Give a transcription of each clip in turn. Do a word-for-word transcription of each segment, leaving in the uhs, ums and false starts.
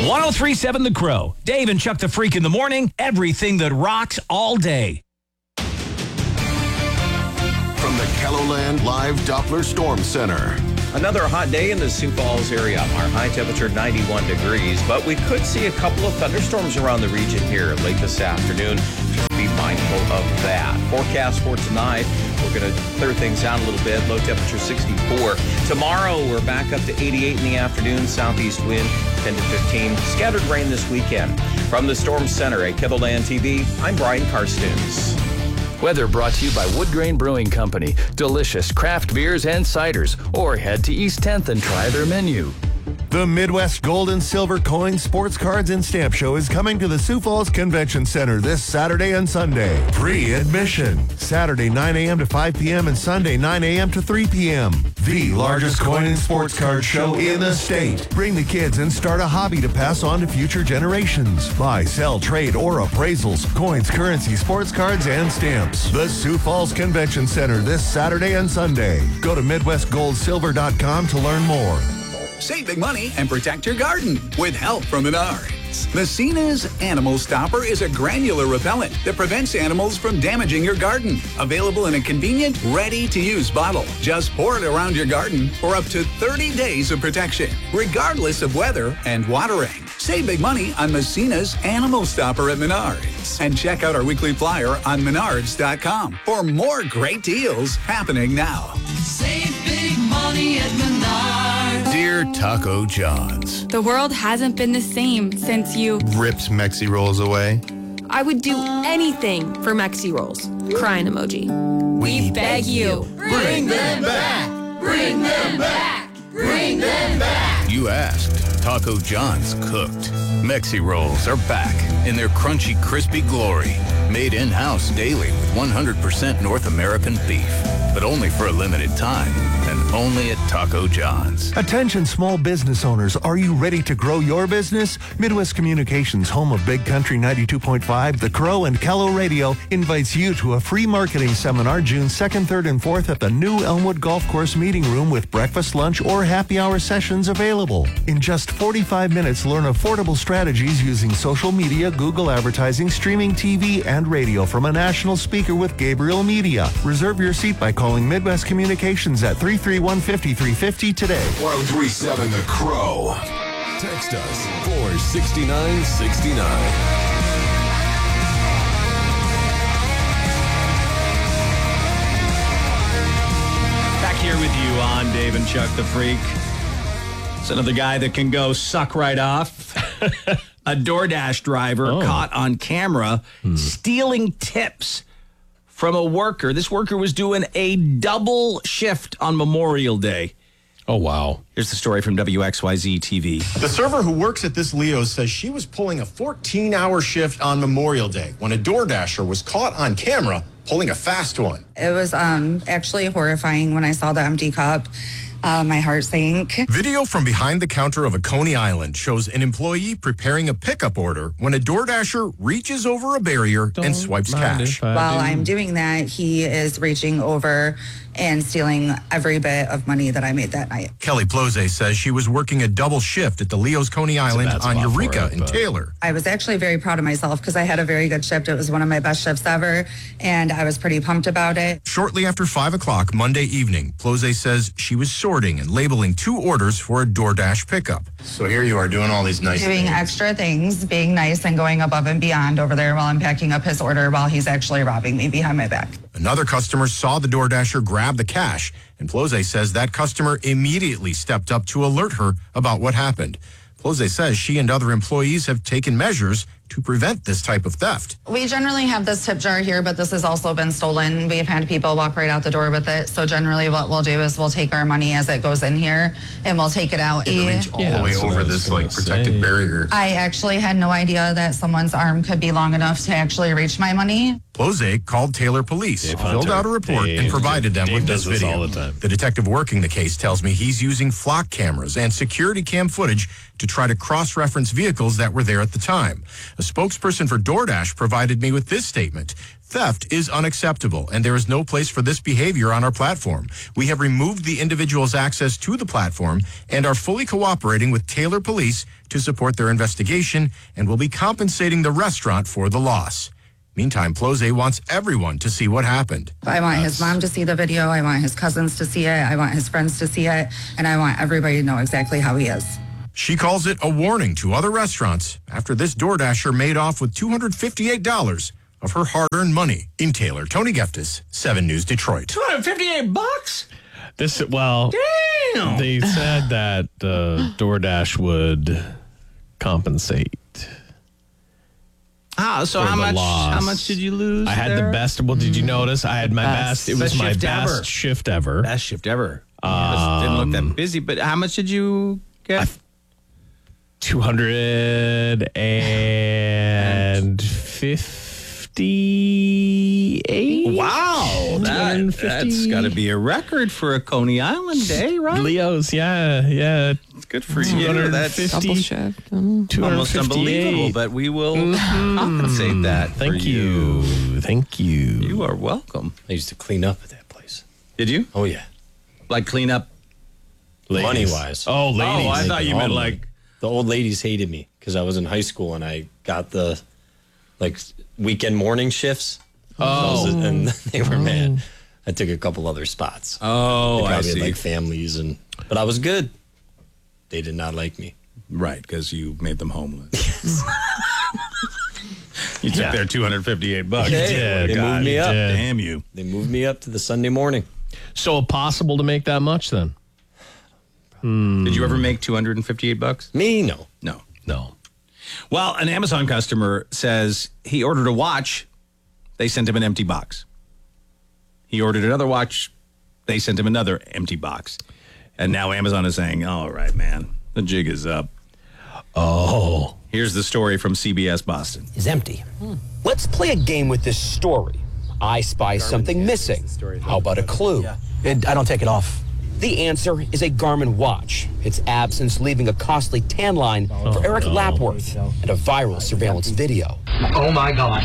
one oh three point seven The Crow. Dave and Chuck the Freak in the morning. Everything that rocks all day. From the KELOLAND Live Doppler Storm Center. Another hot day in the Sioux Falls area. Our high temperature ninety-one degrees, but we could see a couple of thunderstorms around the region here late this afternoon. Just be mindful of that. Forecast for tonight, we're going to clear things down a little bit. Low temperature sixty-four. Tomorrow, we're back up to eighty-eight in the afternoon. Southeast wind ten to fifteen. Scattered rain this weekend. From the Storm Center at KELOLAND T V, I'm Brian Karstens. Weather brought to you by Wood Grain Brewing Company. Delicious craft beers and ciders. Or head to East tenth and try their menu. The Midwest Gold and Silver Coin Sports Cards and Stamp Show is coming to the Sioux Falls Convention Center this Saturday and Sunday. Free admission. Saturday nine a.m. to five p.m. and Sunday nine a.m. to three p.m. The largest coin and sports card show in the state. Bring the kids and start a hobby to pass on to future generations. Buy, sell, trade, or appraisals, coins, currency, sports cards, and stamps. The Sioux Falls Convention Center this Saturday and Sunday. Go to midwest gold silver dot com to learn more. Save big money and protect your garden with help from Menards. Messina's Animal Stopper is a granular repellent that prevents animals from damaging your garden. Available in a convenient, ready-to-use bottle. Just pour it around your garden for up to thirty days of protection, regardless of weather and watering. Save big money on Messina's Animal Stopper at Menards. And check out our weekly flyer on menards dot com for more great deals happening now. Save big money at Menards. Dear Taco John's, the world hasn't been the same since you ripped Mexi Rolls away. I would do anything for Mexi Rolls. Crying emoji. We, we beg you. Bring them back. Bring them back. Bring them back. You asked. Taco John's cooked. Mexi Rolls are back in their crunchy, crispy glory. Made in-house daily with one hundred percent North American beef. But only for a limited time, and only at Taco John's. Attention small business owners, are you ready to grow your business? Midwest Communications, home of Big Country ninety-two point five, The Crow, and Kello Radio, invites you to a free marketing seminar June second, third, and fourth at the new Elmwood Golf Course meeting room with breakfast, lunch, or happy hour sessions available. In just forty-five minutes, learn affordable strategies using social media, Google advertising, streaming T V, and radio from a national speaker with Gabriel Media. Reserve your seat by calling Calling Midwest Communications at three three one, five three five zero today. one oh three point seven The Crow. Text us four six nine six nine. Back here with you on Dave and Chuck the Freak. It's another guy that can go suck right off. A DoorDash driver oh. caught on camera hmm. stealing tips from a worker. This worker was doing a double shift on Memorial Day. Oh, wow. Here's the story from W X Y Z T V. The server who works at this Leo's says she was pulling a fourteen-hour shift on Memorial Day when a DoorDasher was caught on camera pulling a fast one. It was um, actually horrifying when I saw the empty cup. Uh, my heart sank. Video from behind the counter of a Coney Island shows an employee preparing a pickup order when a DoorDasher reaches over a barrier Don't and swipes cash. While I'm doing that, he is reaching over and stealing every bit of money that I made that night. Kelly Plose says she was working a double shift at the Leo's Coney Island on Eureka in Taylor. I was actually very proud of myself because I had a very good shift. It was one of my best shifts ever, and I was pretty pumped about it. Shortly after five o'clock Monday evening, Plose says she was sorting and labeling two orders for a DoorDash pickup. So here you are doing all these nice doing things. extra things, being nice and going above and beyond over there while I'm packing up his order while he's actually robbing me behind my back. Another customer saw the DoorDasher grab the cash, and Plose says that customer immediately stepped up to alert her about what happened. Plose says she and other employees have taken measures to prevent this type of theft. We generally have this tip jar here, but this has also been stolen. We've had people walk right out the door with it. So generally what we'll do is we'll take our money as it goes in here and we'll take it out. You reach all yeah, the way over this like protected say. barrier. I actually had no idea that someone's arm could be long enough to actually reach my money. Plose called Taylor Police, Dave filled Hunter. out a report, Dave, and provided them Dave with this video. All the, time. the detective working the case tells me he's using flock cameras and security cam footage to try to cross-reference vehicles that were there at the time. A spokesperson for DoorDash provided me with this statement. Theft is unacceptable, and there is no place for this behavior on our platform. We have removed the individual's access to the platform and are fully cooperating with Taylor Police to support their investigation and will be compensating the restaurant for the loss. Meantime, Plose wants everyone to see what happened. I want his mom to see the video. I want his cousins to see it. I want his friends to see it. And I want everybody to know exactly how he is. She calls it a warning to other restaurants after this DoorDasher made off with two hundred fifty-eight dollars of her hard-earned money. In Taylor, Tony Geftis, seven News Detroit. two hundred fifty-eight bucks? This, well, damn. They said that uh, DoorDash would compensate. Ah, so how much? Loss. How much did you lose? I had there? the best. Well, did you notice? I had my best. best it was best my shift best ever. shift ever. Best shift ever. Um, it didn't look that busy, but how much did you get? Two hundred and fifty-eight. Wow, that, that's got to be a record for a Coney Island day, right? Leo's, yeah, yeah. It's good for you. That's Double shift. almost unbelievable, but we will mm-hmm. compensate that. Thank for you. you. Thank you. You are welcome. I used to clean up at that place. Did you? Oh, yeah. Like clean up? Money wise. Oh, ladies. Oh, I thought you meant like. The old ladies hated me because I was in high school and I got the like weekend morning shifts. Oh. And they were mad. I took a couple other spots. Oh, they I probably see. had like families and, but I was good. They did not like me. Right, because you made them homeless. You took Yeah. their two hundred fifty-eight bucks. They, did. they God, moved me you up. did. Damn you. They moved me up to the Sunday morning. So possible to make that much then? Hmm. Did you ever make two hundred fifty-eight bucks? Me, no. No. No. Well, an Amazon customer says he ordered a watch. They sent him an empty box. He ordered another watch. They sent him another empty box. And now Amazon is saying, all right, man, the jig is up. Oh. Here's the story from C B S Boston. Is empty. Hmm. Let's play a game with this story. I spy something missing. How about a clue? It, I don't take it off. The answer is a Garmin watch. Its absence leaving a costly tan line Oh, for Eric no. Lapworth and a viral surveillance video. Oh my God.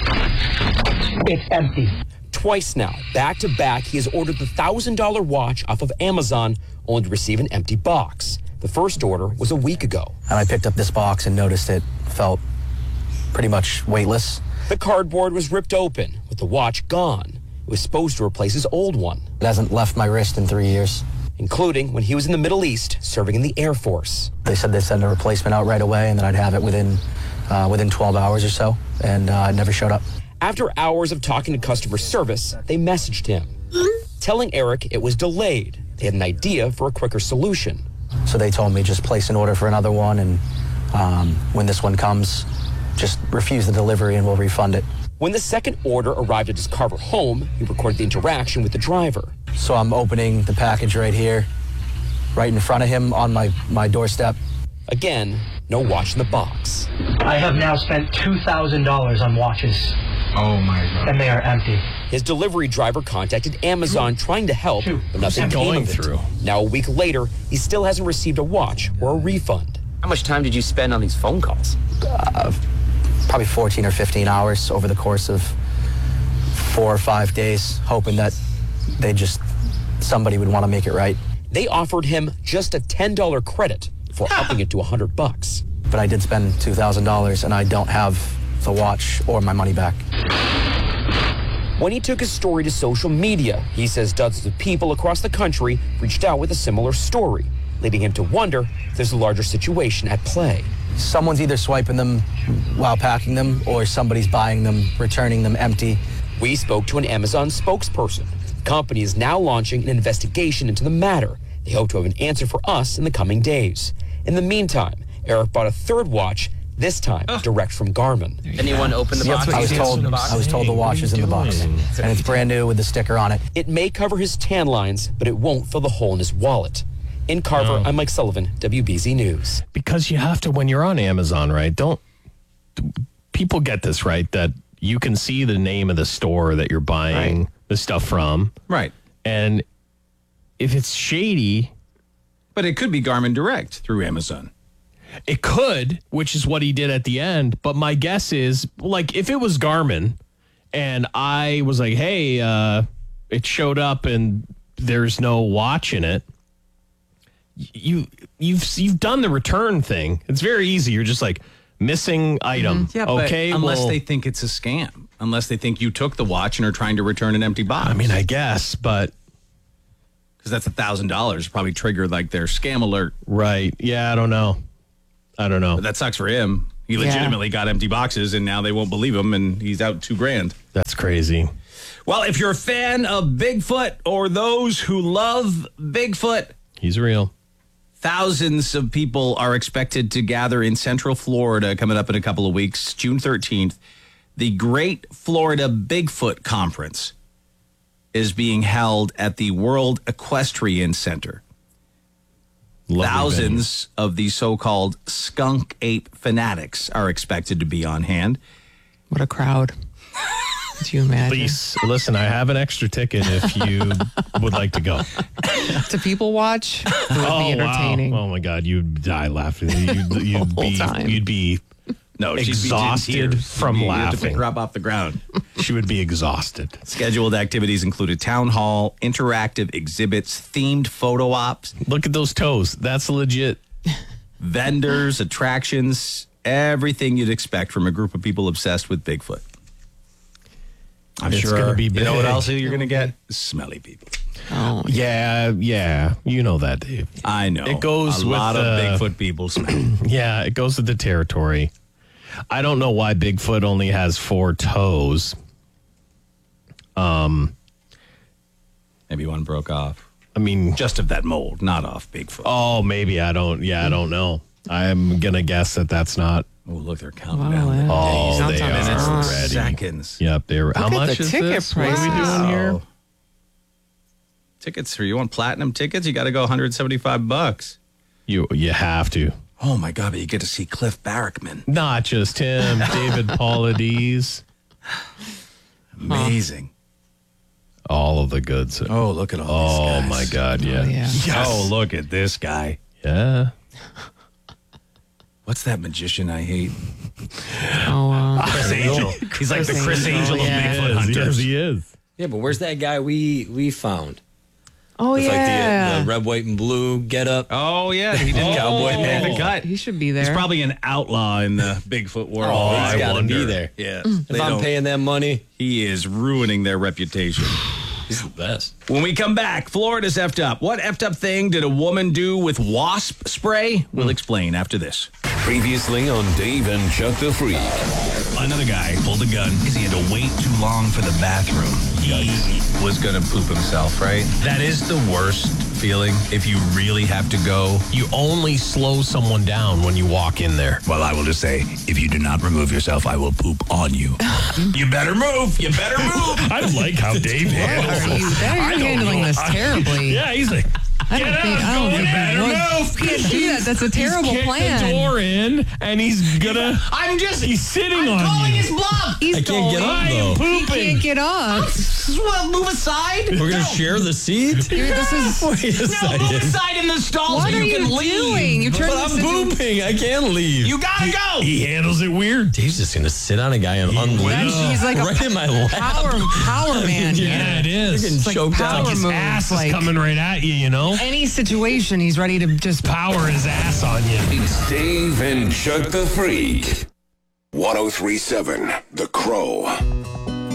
It's empty. Twice now, back to back, he has ordered the one thousand dollars watch off of Amazon only to receive an empty box. The first order was a week ago. And I picked up this box and noticed it felt pretty much weightless. The cardboard was ripped open with the watch gone. It was supposed to replace his old one. It hasn't left my wrist in three years. Including when he was in the Middle East serving in the Air Force. They said they'd send a replacement out right away and that I'd have it within uh, within twelve hours or so, and uh, it never showed up. After hours of talking to customer service, they messaged him, telling Eric it was delayed. They had an idea for a quicker solution. So they told me just place an order for another one, and um, when this one comes, just refuse the delivery and we'll refund it. When the second order arrived at his Carver home, he recorded the interaction with the driver. So I'm opening the package right here, right in front of him on my, my doorstep. Again, no watch in the box. I have now spent two thousand dollars on watches. Oh my God. And they are empty. His delivery driver contacted Amazon trying to help, but nothing came going of it. through? Now a week later, he still hasn't received a watch or a refund. How much time did you spend on these phone calls? Uh, probably fourteen or fifteen hours over the course of four or five days, hoping that they just, somebody would want to make it right. They offered him just a ten dollars credit for upping it to one hundred bucks. But I did spend two thousand dollars and I don't have the watch or my money back. When he took his story to social media, he says dozens of people across the country reached out with a similar story, leading him to wonder if there's a larger situation at play. Someone's either swiping them while packing them or somebody's buying them, returning them empty. We spoke to an Amazon spokesperson. The company is now launching an investigation into the matter. They hope to have an answer for us in the coming days. In the meantime, Eric bought a third watch, this time direct from Garmin. Anyone open the box? I was told I was told the watch is in the box, and it's brand new with the sticker on it. It may cover his tan lines, but it won't fill the hole in his wallet. In Carver, No. I'm Mike Sullivan, W B Z News. Because you have to, when you're on Amazon, right? Don't people get this right? That you can see the name of the store that you're buying Right. the stuff from, Right. and if it's shady, But it could be Garmin Direct through Amazon. it could, which is what he did at the end. But my guess is, like, if it was Garmin and I was like, hey, uh, it showed up and there's no watch in it. You, you've you've done the return thing. It's very easy. You're just like, missing item. Mm-hmm. Yeah, okay, but unless well, they think it's a scam. Unless they think you took the watch and are trying to return an empty box. I mean, I guess, but... Because that's one thousand dollars. Probably triggered like their scam alert. Right. Yeah, I don't know. I don't know. But that sucks for him. He legitimately yeah. got empty boxes, and now they won't believe him, and he's out two grand. That's crazy. Well, if you're a fan of Bigfoot or those who love Bigfoot... He's real. Thousands of people are expected to gather in Central Florida coming up in a couple of weeks, June thirteenth. The Great Florida Bigfoot Conference is being held at the World Equestrian Center. Lovely Thousands venue. Of the so-called skunk ape fanatics are expected to be on hand. What a crowd. Could you imagine? Please, listen, I have an extra ticket if you would like to go. To people watch, it would oh, be entertaining. Wow. Oh, my God. You'd die laughing. You'd, you'd, be, time. you'd be no, exhausted be from you'd laughing. Have to pick her up off the ground. She would be exhausted. Scheduled activities include a town hall, interactive exhibits, themed photo ops. Look at those toes. That's legit. Vendors, attractions, everything you'd expect from a group of people obsessed with Bigfoot. I'm it's sure. Gonna be big. You know what else you're going to get? Smelly people. Oh, yeah, yeah. You know that, Dave. I know. It goes a with lot the, of Bigfoot people smell. Yeah, it goes with the territory. I don't know why Bigfoot only has four toes. Um, maybe one broke off. I mean, just of that mold, not off Bigfoot. Oh, maybe I don't. Yeah, I don't know. I'm gonna guess that that's not. Oh, look, they're counting wow, down. Yeah. Oh, Sounds they are minutes and ready. Seconds. Yep, they were. How Look at much the is ticket this? prices. What are we doing here? Tickets for you want platinum tickets? You got to go one hundred seventy-five bucks. You you have to. Oh my God! But you get to see Cliff Barrickman. Not just him, David Paulides. Amazing. All of the goods. Oh, look at all Oh these guys. my God! Yeah. Oh, yeah. Yes. Oh, look at this guy. Yeah. What's that magician I hate? Oh, uh, Chris Angel. He's like the Chris Angel, Angel, of yeah. Bigfoot hunters. Yes, he is. Yeah, but where's that guy we we found? oh With yeah. like the, the red, white, and blue get up. Oh yeah, he didn't Cowboy make man. the cut. He should be there. He's probably an outlaw in the Bigfoot world. Oh, I he's got to wonder. be there. Yeah, If they I'm don't- paying that money, he is ruining their reputation. he's the best. When we come back, Florida's effed up. What effed up thing did a woman do with wasp spray? We'll explain after this. Previously on Dave and Chuck the Freak. Another guy pulled a gun because he had to wait too long for the bathroom. He was going to poop himself, right? That is the worst feeling if you really have to go. You only slow someone down when you walk in there. Well, I will just say, if you do not remove yourself, I will poop on you. You better move. You better move. I like how Dave handles Are you, this. that, I you're don't handling know. this I- terribly. Yeah, he's like, I get don't out, think. I don't go think in, better you move. can't do that. That's a terrible He's kicked plan. the door in, and he's gonna. I'm just. He's sitting I'm on calling you. his bluff. He's I can't get going. up, I am though. He pooping. can't get up. Well, move aside. We're gonna share the seat. You're- this is. Wait a No, second. move aside in the stall What so are you can you leave. doing? You But turned I'm this into. pooping. I can't leave. You gotta go. He handles it weird. Dave's just gonna sit on a guy and unleash. He's like a right in my lap. Power, power man. Yeah, it is. You're getting It's like choked power out. His moves, ass like- is coming right at you, you know? Any situation, he's ready to just Power his ass on you. It's Dave and Chuck the Freak. ten thirty-seven The Crow.